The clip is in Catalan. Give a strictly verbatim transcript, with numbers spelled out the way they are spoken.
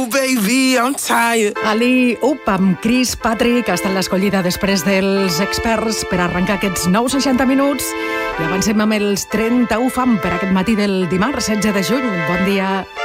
Baby, I'm tired. Ali Up amb Chris Patrick ha estat l'escollida després dels experts per arrencar aquests nous seixanta minuts i avancem amb els trenta-u fam per aquest matí del dimarts setze de juny. Bon dia.